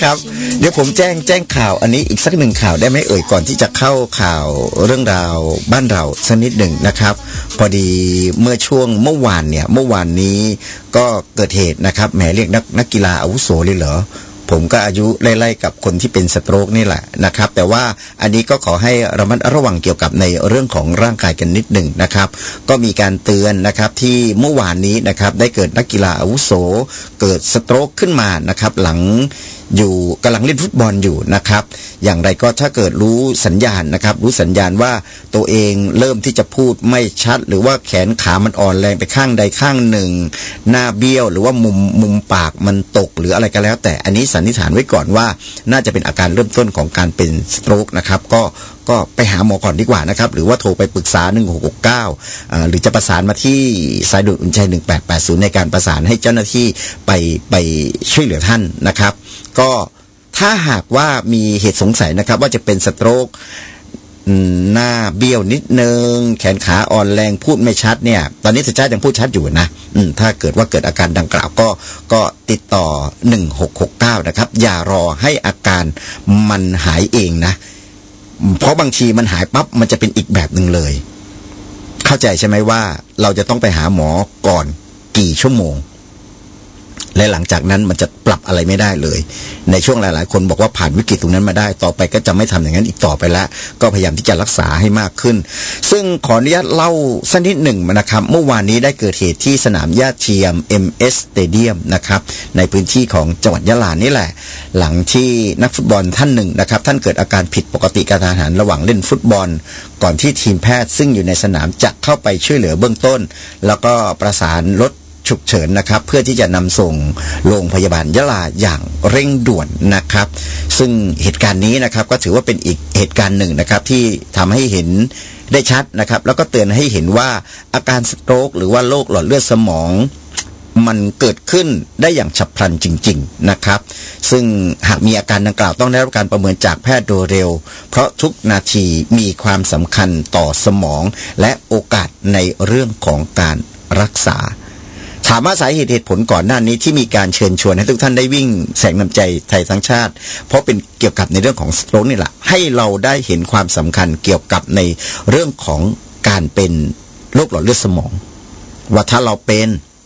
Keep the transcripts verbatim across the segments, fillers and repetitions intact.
ครับเดี๋ยวผมแจ้งแจ้งข่าวอันนี้อีกสักหนึ่งข่าวได้ไหมเอ่ยก่อนที่จะเข้าข่าวเรื่องราวบ้านเราสักนิดหนึ่งนะครับพอดีเมื่อช่วงเมื่อวานเนี่ยเมื่อวานนี้ก็เกิดเหตุนะครับแหมเรียกนักนักกีฬาอาวุโสเลยเหรอผมก็อายุไล่ๆกับคนที่เป็นสโตรกนี่แหละนะครับแต่ว่าอันนี้ก็ขอให้ระมัดระวังเกี่ยวกับในเรื่องของร่างกายกันนิดหนึ่งนะครับก็มีการเตือนนะครับที่เมื่อวานนี้นะครับได้เกิดนักกีฬาอาวุโสเกิดสโตรกขึ้นมานะครับหลังอยู่กำลังเล่นฟุตบอลอยู่นะครับอย่างไรก็ถ้าเกิดรู้สัญญาณนะครับรู้สัญญาณว่าตัวเองเริ่มที่จะพูดไม่ชัดหรือว่าแขนขามันอ่อนแรงไปข้างใดข้างหนึ่งหน้าเบี้ยวหรือว่ามุมมุมปากมันตกหรืออะไรก็แล้วแต่อันนี้สันนิษฐานไว้ก่อนว่าน่าจะเป็นอาการเริ่มต้นของการเป็นสโตรกนะครับก็ก็ไปหาหมอก่อนดีกว่านะครับหรือว่าโทรไปปรึกษาหนึ่งหกหกเก้าอ่าหรือจะประสานมาที่สายด่วนอุ่นใจหนึ่งแปดแปดศูนย์ในการประสานให้เจ้าหน้าที่ไปไปช่วยเหลือท่านนะครับก็ถ้าหากว่ามีเหตุสงสัยนะครับว่าจะเป็นสโตรกหน้าเบี้ยวนิดนึงแขนขาอ่อนแรงพูดไม่ชัดเนี่ยตอนนี้สุชาติยังพูดชัดอยู่นะถ้าเกิดว่าเกิดอาการดังกล่าวก็ก็ติดต่อหนึ่งหกหกเก้านะครับอย่ารอให้อาการมันหายเองนะเพราะบางทีมันหายปั๊บมันจะเป็นอีกแบบหนึ่งเลยเข้าใจใช่ไหมว่าเราจะต้องไปหาหมอก่อนกี่ชั่วโมงและหลังจากนั้นมันจะปรับอะไรไม่ได้เลยในช่วงหลายๆคนบอกว่าผ่านวิกฤตตรงนั้นมาได้ต่อไปก็จะไม่ทำอย่างนั้นอีกต่อไปแล้วก็พยายามที่จะรักษาให้มากขึ้นซึ่งขออนุญาตเล่าสักนิดหนึ่งนะครับเมื่อวานนี้ได้เกิดเหตุที่สนามหญ้าเทียม เอ็ม เอส Stadium นะครับในพื้นที่ของจังหวัดยะลานี่แหละหลังที่นักฟุตบอลท่านหนึ่งนะครับท่านเกิดอาการผิดปกติกระทันหันระหว่างเล่นฟุตบอลก่อนที่ทีมแพทย์ซึ่งอยู่ในสนามจะเข้าไปช่วยเหลือเบื้องต้นแล้วก็ประสานรถฉุกเฉินนะครับเพื่อที่จะนำส่งโรงพยาบาลยะลาอย่างเร่งด่วนนะครับซึ่งเหตุการณ์นี้นะครับก็ถือว่าเป็นอีกเหตุการณ์หนึ่งนะครับที่ทำให้เห็นได้ชัดนะครับแล้วก็เตือนให้เห็นว่าอาการสโตรกหรือว่าโรคหลอดเลือดสมองมันเกิดขึ้นได้อย่างฉับพลันจริงๆนะครับซึ่งหากมีอาการดังกล่าวต้องได้รับการประเมินจากแพทย์โดยเร็วเพราะทุกนาทีมีความสำคัญต่อสมองและโอกาสในเรื่องของการรักษาถามว่าสาเหตุเหตุผลก่อนหน้านี้ที่มีการเชิญชวนให้ทุกท่านได้วิ่งแสงน้ำใจไทยทั้งชาติเพราะเป็นเกี่ยวกับในเรื่องของสโตรกนี่แหละให้เราได้เห็นความสำคัญเกี่ยวกับในเรื่องของการเป็นโรคหลอดเลือดสมองว่าถ้าเราเป็น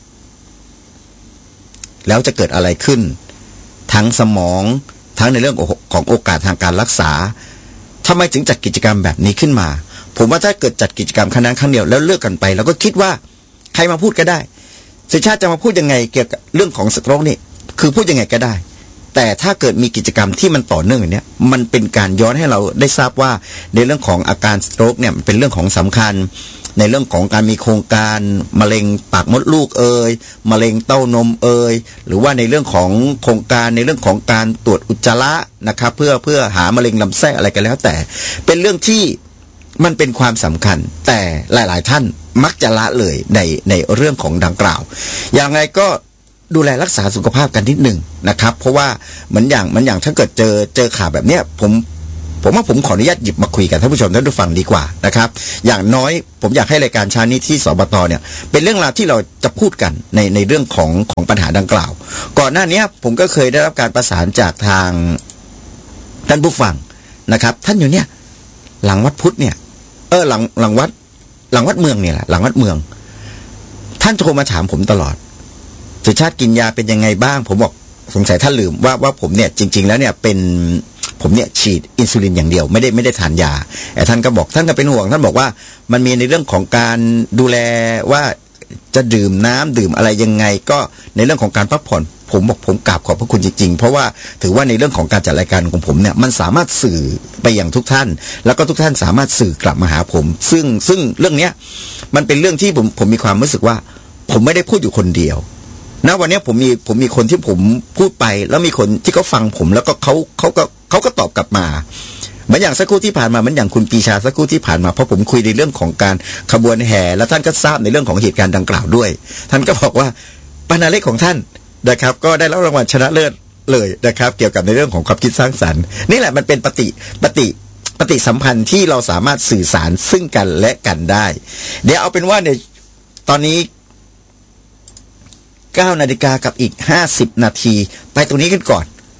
แล้วจะเกิดอะไรขึ้นทั้งสมองทั้งในเรื่องของโอกาสทางการรักษาทำไมถึงจัดกิจกรรมแบบนี้ขึ้นมาผมว่าถ้าเกิดจัดกิจกรรมครั้งนั้นครั้งเดียวแล้วเลิกกันไปเราก็คิดว่าใครมาพูดก็ได้สุชาติจะมาพูดยังไงเกี่ยวกับเรื่องของสโตรกนี่คือพูดยังไงก็ได้แต่ถ้าเกิดมีกิจกรรมที่มันต่อเนื่องอย่างนี้มันเป็นการย้อนให้เราได้ทราบว่าในเรื่องของอาการสโตรกเนี่ยมันเป็นเรื่องของสำคัญในเรื่องของการมีโครงการมะเร็งปากมดลูกเอ่ยมะเร็งเต้านมเอ่ยหรือว่าในเรื่องของโครงการในเรื่องของการตรวจอุจจาระนะครับเพื่อเพื่อหามะเร็งลำไส้อะไรกันแล้วแต่เป็นเรื่องที่มันเป็นความสำคัญแต่หลายๆท่านมักจะละเลยในในเรื่องของดังกล่าวอย่างไรก็ดูแลรักษาสุขภาพกันนิดหนึ่งนะครับเพราะว่าเหมือนอย่างเหมือนอย่างถ้าเกิดเจอเจอข่าวแบบเนี้ยผมผมว่าผมขออนุญาตหยิบมาคุยกับท่านผู้ชมท่านผู้ฟังดีกว่านะครับอย่างน้อยผมอยากให้รายการเช้านี้ที่สบตเนี่ยเป็นเรื่องราวที่เราจะพูดกันในในเรื่องของของปัญหาดังกล่าวก่อนหน้านี้ผมก็เคยได้รับการประสานจากทางท่านผู้ฟังนะครับท่านอยู่เนี่ยหลังวัดพุทธเนี่ยเออหลังหลังวัดหลังวัดเมืองเนี่ยแหละหลังวัดเมืองท่านโทรมาถามผมตลอดสุชาติกินยาเป็นยังไงบ้างผมบอกสงสัยท่านลืมว่าว่าผมเนี่ยจริงๆแล้วเนี่ยเป็นผมเนี่ยฉีดอินซูลินอย่างเดียวไม่ได้ไม่ได้ทานยาแต่ท่านก็บอกท่านก็เป็นห่วงท่านบอกว่ามันมีในเรื่องของการดูแลว่าจะดื่มน้ำดื่มอะไรยังไงก็ในเรื่องของการพักผ่อนผมบอกผมกราบขอบพระคุณจริงๆเพราะว่าถือว่าในเรื่องของการจัดรายการของผมเนี่ยมันสามารถสื่อไปอย่างทุกท่านแล้วก็ทุกท่านสามารถสื่อกลับมาหาผมซึ่งซึ่งเรื่องเนี้ยมันเป็นเรื่องที่ผมผมมีความรู้สึกว่าผมไม่ได้พูดอยู่คนเดียวนะวันนี้ผมมีผมมีคนที่ผมพูดไปแล้วมีคนที่เขาฟังผมแล้วก็เขาเขาก็เขาก็ตอบกลับมาเหมือนอย่างสักครู่ที่ผ่านมาเหมือนอย่างคุณปีชาสักครู่ที่ผ่านมาเพราะผมคุยในเรื่องของการขบวนแห่แล้วท่านก็ทราบในเรื่องของเหตุการณ์ดังกล่าวด้วยท่านก็บอกว่าปัญหาเล็กของท่านนะครับก็ได้รับรางวัลชนะเลิศเลยนะครับเกี่ยวกับในเรื่องของความคิดสร้างสรรค์นี่แหละมันเป็นปฏิปฏิปฏิสัมพันธ์ที่เราสามารถสื่อสารซึ่งกันและกันได้เดี๋ยวเอาเป็นว่าเนี่ยตอนนี้เก้านาฬิกากับอีกห้าสิบนาทีไปตรงนี้กันก่อน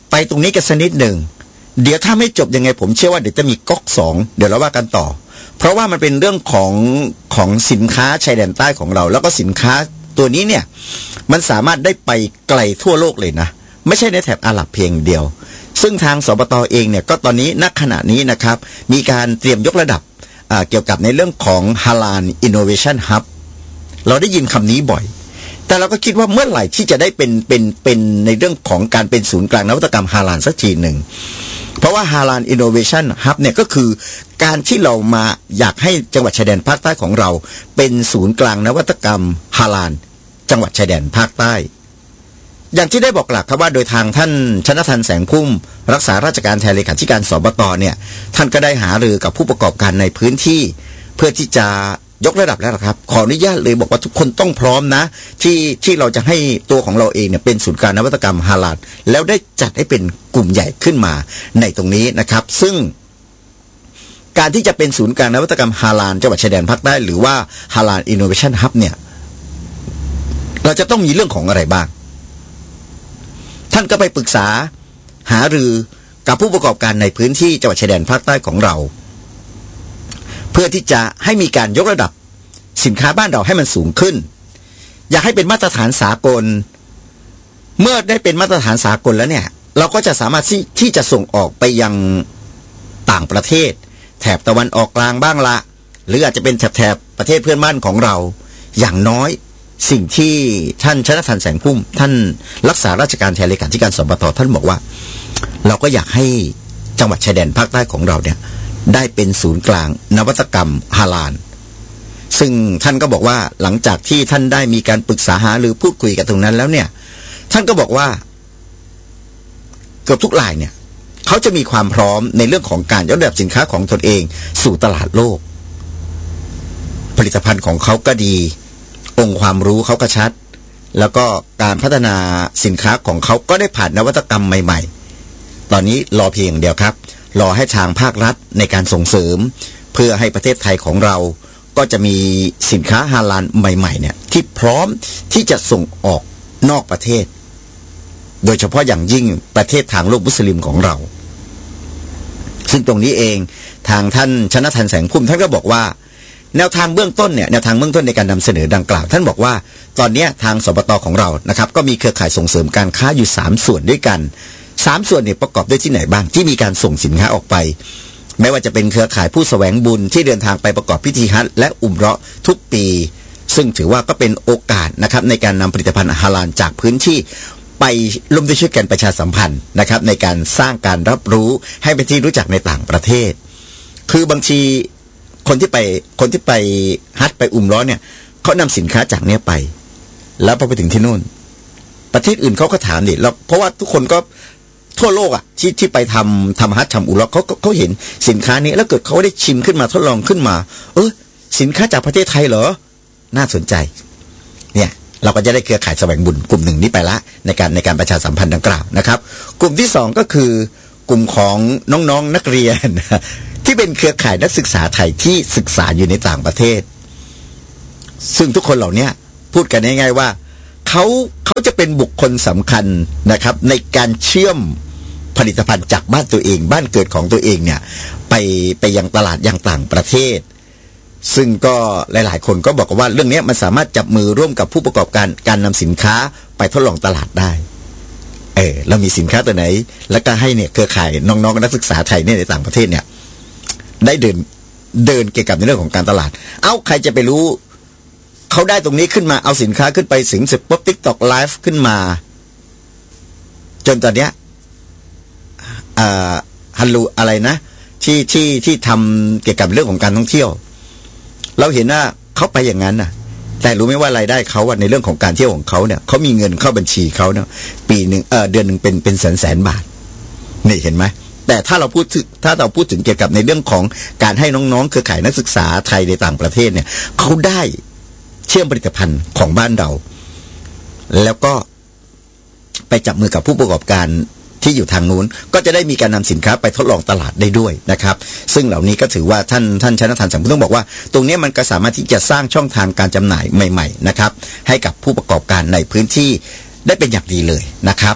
ไปตรงนี้กันสักนิดหนึ่งเดี๋ยวถ้าไม่จบยังไงผมเชื่อว่าเดี๋ยวจะมีก๊อกสองเดี๋ยวเราว่ากันต่อเพราะว่ามันเป็นเรื่องของของสินค้าชายแดนใต้ของเราแล้วก็สินค้าตัวนี้เนี่ยมันสามารถได้ไปไกลทั่วโลกเลยนะไม่ใช่ในแถบอาหรับเพียงเดียวซึ่งทางสปต.เองเนี่ยก็ตอนนี้ณขณะนี้นะครับมีการเตรียมยกระดับเกี่ยวกับในเรื่องของ Halal Innovation Hub เราได้ยินคำนี้บ่อยแต่เราก็คิดว่าเมื่อไหร่ที่จะได้เป็นเป็นเป็นในเรื่องของการเป็นศูนย์กลางนวัตกรรมฮาลาลสักทีหนึ่งเพราะว่า Halal Innovation Hub เนี่ยก็คือการที่เรามาอยากให้จังหวัดชายแดนภาคใต้ของเราเป็นศูนย์กลางนวัตกรรมฮาลาลจังหวัดชายแดนภาคใต้อย่างที่ได้บอกหลักครับว่าโดยทางท่านชนทันแสงพุ่มรักษาราชการแทนเลขาธิการสบตเนี่ยท่านก็ได้หารือกับผู้ประกอบการในพื้นที่เพื่อที่จะยกระดับแล้วครับขออนุญาตเลยบอกว่าทุกคนต้องพร้อมนะที่ที่เราจะให้ตัวของเราเองเนี่ยเป็นศูนย์กลางนวัตกรรมฮาลาลแล้วได้จัดให้เป็นกลุ่มใหญ่ขึ้นมาในตรงนี้นะครับซึ่งการที่จะเป็นศูนย์กลางนวัตกรรมฮาลาลจังหวัดชายแดนภาคใต้หรือว่า Halal Innovation Hub เนี่ยเราจะต้องมีเรื่องของอะไรบ้างท่านก็ไปปรึกษาหารือกับผู้ประกอบการในพื้นที่จังหวัดชายแดนภาคใต้ของเราเพื่อที่จะให้มีการยกระดับสินค้าบ้านเราให้มันสูงขึ้นอยากให้เป็นมาตรฐานสากลเมื่อได้เป็นมาตรฐานสากลแล้วเนี่ยเราก็จะสามารถที่ที่จะส่งออกไปยังต่างประเทศแถบตะวันออกกลางบ้างละหรืออาจจะเป็นแถบแถบประเทศเพื่อนบ้านของเราอย่างน้อยสิ่งที่ท่านชนทันแสงพุ่มท่านรักษาราชการแทนเลขาธิการสบตท่านบอกว่าเราก็อยากให้จังหวัดชายแดนภาคใต้ของเราเนี่ยได้เป็นศูนย์กลางนวัตกรรมฮาลาลซึ่งท่านก็บอกว่าหลังจากที่ท่านได้มีการปรึกษาหาหรือพูดคุยกันตรงนั้นแล้วเนี่ยท่านก็บอกว่าเกือบทุกรายเนี่ยเขาจะมีความพร้อมในเรื่องของการยกระดับสินค้าของตนเองสู่ตลาดโลกผลิตภัณฑ์ของเขาก็ดีองค์ความรู้เขาก็ชัดแล้วก็การพัฒนาสินค้าของเขาก็ได้ผ่านนวัตกรรมใหม่ๆตอนนี้รอเพียงเดียวครับรอให้ทางภาครัฐในการส่งเสริมเพื่อให้ประเทศไทยของเราก็จะมีสินค้าฮาลาลใหม่ๆเนี่ยที่พร้อมที่จะส่งออกนอกประเทศโดยเฉพาะอย่างยิ่งประเทศทางโลกมุสลิมของเราซึ่งตรงนี้เองทางท่านชนทันแสงพุ่มท่านก็บอกว่าแนวทางเบื้องต้นเนี่ยแนวทางเบื้องต้นในการนำเสนอดังกล่าวท่านบอกว่าตอนนี้ทางสบตของเรานะครับก็มีเครือข่ายส่งเสริมการค้าอยู่สามส่วนด้วยกันสามส่วนเนี่ยประกอบด้วยที่ไหนบ้างที่มีการส่งสินค้าออกไปไม่ว่าจะเป็นเครือข่ายผู้แสวงบุญที่เดินทางไปประกอบพิธีฮัจญ์และอุมเราะห์ทุกปีซึ่งถือว่าก็เป็นโอกาสนะครับในการนำผลิตภัณฑ์ฮาลาลจากพื้นที่ไปร่วมด้วยช่วยกันประชาสัมพันธ์นะครับในการสร้างการรับรู้ให้เป็นที่รู้จักในต่างประเทศคือบางทีคนที่ไปคนที่ไปฮัจญ์ไปอุมเราะห์เนี่ยเขานำสินค้าจากเนี้ยไปแล้วพอไปถึงที่นู่นประเทศอื่นเขาก็ถามดิแล้วเพราะว่าทุกคนก็ทั่วโลกอ่ะที่ที่ไปทำทำฮัจญ์ทำอุมเราะห์เขาเขาเห็นสินค้านี้แล้วเกิดเขาได้ชิมขึ้นมาทดลองขึ้นมาเออสินค้าจากประเทศไทยเหรอน่าสนใจเนี่ยเราก็จะได้เครือข่ายแสวงบุญกลุ่มหนึ่งนี้ไปละในการในการประชาสัมพันธ์ดังกล่าวนะครับกลุ่มที่สองก็คือกลุ่มของน้องๆ น, นักเรียนที่เป็นเครือข่ายนักศึกษาไทยที่ศึกษาอยู่ในต่างประเทศซึ่งทุกคนเหล่านี้พูดกันง่ายๆว่าเขาเขาจะเป็นบุคคลสำคัญนะครับในการเชื่อมผลิตภัณฑ์จากบ้านตัวเองบ้านเกิดของตัวเองเนี่ยไปไปยังตลาดยังต่างประเทศซึ่งก็หลายๆคนก็บอกว่าเรื่องนี้มันสามารถจับมือร่วมกับผู้ประกอบการการนำสินค้าไปทดลองตลาดได้เออเรามีสินค้าตัวไหนแล้วก็ให้เนี่ยเครือข่ายน้องๆนักศึกษาไทยเนี่ยในต่างประเทศเนี่ยได้เดินเดินเกี่ยวกับในเรื่องของการตลาดเอ้าใครจะไปรู้เขาได้ตรงนี้ขึ้นมาเอาสินค้าขึ้นไปสิงเสร็จปุ๊บ TikTok Live ขึ้นมาจนตอนเนี้ยอ่าฮัลโหลอะไรนะที่ที่ที่ทำเกี่ยวกับเรื่องของการท่องเที่ยวเราเห็นว่าเขาไปอย่างนั้นน่ะแต่รู้ไหมว่ารายได้เขาในเรื่องของการเที่ยวของเขาเนี่ยเขามีเงินเข้าบัญชีเขาเนี่ยปีหนึ่งเออเดือนหนึ่งเป็นเป็นแสนแสนบาทนี่เห็นไหมแต่ถ้าเราพูดถึงถ้าเราพูดถึงเกี่ยวกับในเรื่องของการให้น้องๆเครือข่ายนักศึกษาไทยในต่างประเทศเนี่ยเขาได้เชื่อมผลิตภัณฑ์ของบ้านเราแล้วก็ไปจับมือกับผู้ประกอบการที่อยู่ทางนู้นก็จะได้มีการนำสินค้าไปทดลองตลาดได้ด้วยนะครับซึ่งเหล่านี้ก็ถือว่าท่านท่านชนทันสังต้องบอกว่าตรงนี้มันก็สามารถที่จะสร้างช่องทางการจำหน่ายใหม่ๆนะครับให้กับผู้ประกอบการในพื้นที่ได้เป็นอย่างดีเลยนะครับ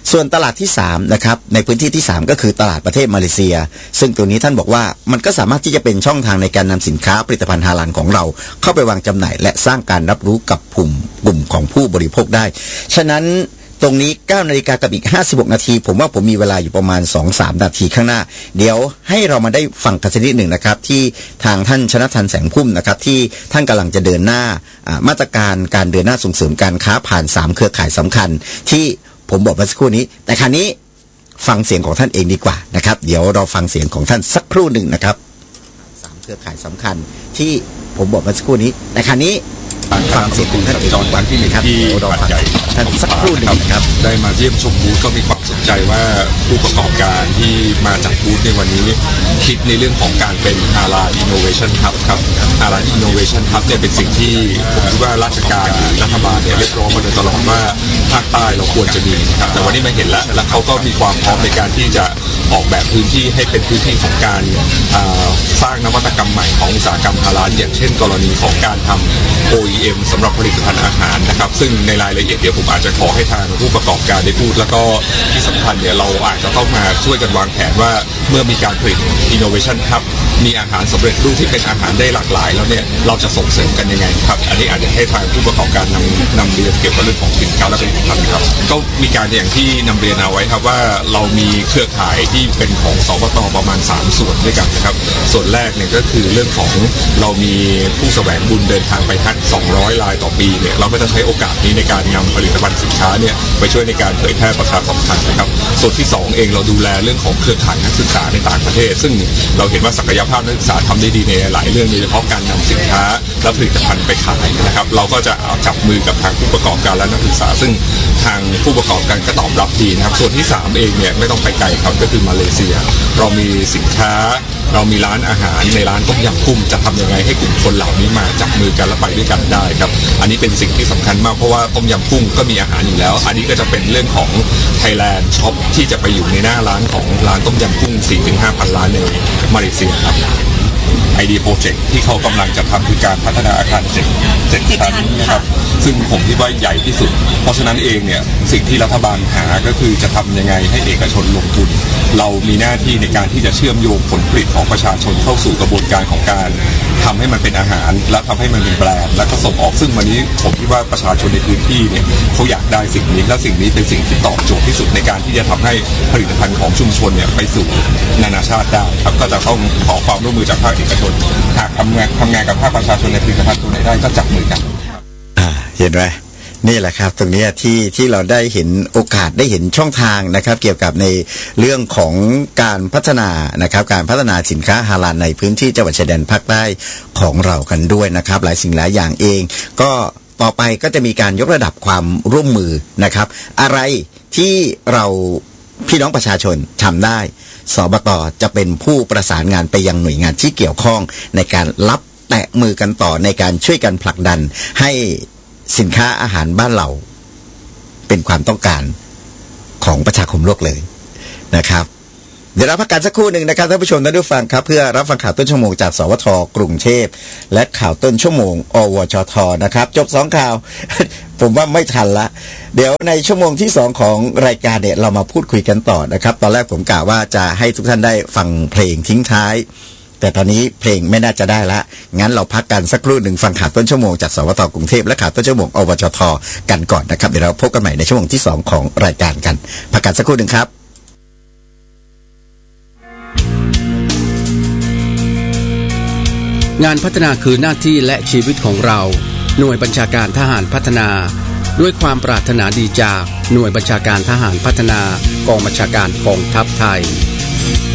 ส่วนตลาดที่สามนะครับในพื้นที่ที่สามก็คือตลาดประเทศมาเลเซียซึ่งตัวนี้ท่านบอกว่ามันก็สามารถที่จะเป็นช่องทางในการนำสินค้าผลิตภัณฑ์ฮาลาลของเราเข้าไปวางจำหน่ายและสร้างการรับรู้กับกลุ่มกลุ่มของผู้บริโภคได้ฉะนั้นตรงนี้เก้านาฬิกากับอีกห้าสิบหกนาทีผมว่าผมมีเวลาอยู่ประมาณ สองถึงสาม นาทีข้างหน้าเดี๋ยวให้เรามาได้ฟังกันสักนิดหนึ่งนะครับที่ทางท่านชนทันแสงพุ่มนะครับที่ท่านกำลังจะเดินหน้ามาตรการการเดินหน้าส่งเสริมการค้าผ่านสามเครือข่ายสำคัญที่ผมบอกเมื่อสักครู่นี้แต่คราวนี้ฟังเสียงของท่านเองดีกว่านะครับเดี๋ยวเราฟังเสียงของท่านสักครู่หนึ่งนะครับสามเครือข่ายสำคัญที่ผมบอกเมื่อสักครู่นี้แต่คราวนี้ฟังเสียงของท่านเองดีกว่าที่นี่ครับเดี๋ยวเราฟังท่านสักครู่หนึ่งนะครับได้มาเยี่ยมชมบูธก็มีความสนใจว่าผู้ประกอบการที่มาจากบูธในวันนี้คิดในเรื่องของการเป็นฮาลาลอินโนเวชั่นฮับครับฮาลาลอินโนเวชั่นฮับเนี่ยเป็นสิ่งที่ผมคิดว่าราชการรัฐบาลเนี่ยเรียกร้องมาโดยตลอดว่าภาคใต้เราควรจะมีนะครับแต่วันนี้มาเห็นแล้วและเขาก็มีความพร้อมในการที่จะออกแบบพื้นที่ให้เป็นพื้นที่ของการสร้างนวัตกรรมใหม่ของอุตสาหกรรมฮาลาลอย่างเช่นกรณีของการทำ โอ อี เอ็ม สำหรับผลิตภัณฑ์อาหารนะครับซึ่งในรายละเอียดเดี๋ยวผมอาจจะขอให้ทางผู้ประกอบการได้พูดแล้วก็ที่สำคัญเนี่ยเราอาจจะต้องมาช่วยกันวางแผนว่าเมื่อมีการผลิต Innovation Hub มีอาหารสำเร็จรูปที่เป็นอาหารได้หลากหลายแล้วเนี่ยเราจะส่งเสริมกันยังไงครับอันนี้อาจจะให้ทางผู้ประกอบการนำนำเรียนเกี่ยวกับเรื่องของสินค้าและผลิตภัณฑ์ครับก็มีการอย่างที่นำเรียนเอาไว้ครับว่าเรามีเครือข่ายที่เป็นของสปต.ประมาณสามส่วนด้วยกันนะครับส่วนแรกเนี่ยก็คือเรื่องของเรามีผู้แสวงบุญเดินทางไปฮัจญ์สองร้อยรายต่อปีเนี่ยเราก็จะใช้โอกาสนี้ในการนำผลิตภัณฑ์สินค้าเนี่ยไปช่วยในการเผยแพร่ประชาสัมพันธ์นะครับส่วนที่สองเองเราดูแลเรื่องของเครือข่ายนักศึกษาในต่างประเทศซึ่งเราเห็นว่าศักยภาพนักศึกษาทำได้ดีในหลายเรื่องโดยเฉพาะการนำสินค้าและผลิตภัณฑ์ไปขายนะครับเราก็จะเอาจับมือกับทางผู้ประกอบการและนักศึกษาซึ่งทางผู้ประกอบการก็ตอบรับดีนะครับส่วนที่สามเองเนี่ยไม่ต้องไปไกลครับก็คือมาเลเซียเรามีสินค้าเรามีร้านอาหารในร้านต้มยำกุ้งจะทำยังไงให้กลุ่มคนเหล่านี้มาจับมือกันและไปด้วยกันได้ครับอันนี้เป็นสิ่งที่สำคัญมากเพราะว่าต้มยำกุ้งก็มีอาหารอยู่แล้วอันนี้ก็จะเป็นเรื่องของ Thailand Shop ที่จะไปอยู่ในหน้าร้านของร้านต้มยำกุ้ง สี่ถึงห้า พันร้านในมาเลเซียครับไอ ดี Project ที่เขากำลังจะทำคือการพัฒนาอาคารเจ็ดเจ็ดชั้นนะครับซึ่งผมคิดว่าใหญ่ที่สุดเพราะฉะนั้นเองเนี่ยสิ่งที่รัฐบาลหาก็คือจะทำยังไงให้เอกชนลงทุนเรามีหน้าที่ในการที่จะเชื่อมโยงผลผลิตของประชาชนเข้าสู่กระบวนการของการทำให้มันเป็นอาหารและทำให้มันเป็นแบรนด์และก็ส่งออกซึ่งวันนี้ผมคิดว่าประชาชนในพื้นที่เนี่ยเขาอยากได้สิ่งนี้และสิ่งนี้เป็นสิ่งที่ตอบโจทย์ที่สุดในการที่จะทำให้ผลิตภัณฑ์ของชุมชนเนี่ยไปสู่นานาชาติได้ครับก็จะต้องขอความร่วมมือจากภาคเอกชนหากทำงานทำงานกับภาคประชาชนในผลิตภัณฑ์ตัวไหนได้ก็จับมือกันอ่าเห็นไหมนี่แหละครับตรงนี้ที่ที่เราได้เห็นโอกาสได้เห็นช่องทางนะครับเกี่ยวกับในเรื่องของการพัฒนานะครับการพัฒนาสินค้าฮาลาลในพื้นที่จังหวัดชายแดนภาคใต้ของเรากันด้วยนะครับหลายสิ่งหลายอย่างเองก็ต่อไปก็จะมีการยกระดับความร่วมมือนะครับอะไรที่เราพี่น้องประชาชนทำได้สบต.จะเป็นผู้ประสานงานไปยังหน่วยงานที่เกี่ยวข้องในการรับแตะมือกันต่อในการช่วยกันผลักดันให้สินค้าอาหารบ้านเราเป็นความต้องการของประชาคมโลกเลยนะครับเดี๋ยวเราพักกันสักครู่หนึ่งนะครับท่านผู้ชมท่านผู้ฟังครับเพื่อรับฟังข่าวต้นชั่วโมงจากสวทกรุงเทพและข่าวต้นชั่วโมงอวชทนะครับจบสองข่าว ผมว่าไม่ทันละเดี๋ยวในชั่วโมงที่สองของรายการเนี่ยเรามาพูดคุยกันต่อนะครับตอนแรกผมกล่าวว่าจะให้ทุกท่านได้ฟังเพลงทิ้งท้ายแต่ตอนนี้เพลงไม่น่าจะได้ละงั้นเราพักกันสักครู่หนึ่งฟังข่าวต้นชั่วโมงจากสวทกรุงเทพและข่าวต้นชั่วโมงอวชทกันก่อนนะครับเดี๋ยวเราพบกันใหม่ในชั่วโมงที่สองของรายการกันพักกันสักครู่หนึ่งครับงานพัฒนาคือหน้าที่และชีวิตของเราหน่วยบัญชาการทหารพัฒนาด้วยความปรารถนาดีจากหน่วยบัญชาการทหารพัฒนากองบัญชาการกองทัพไทย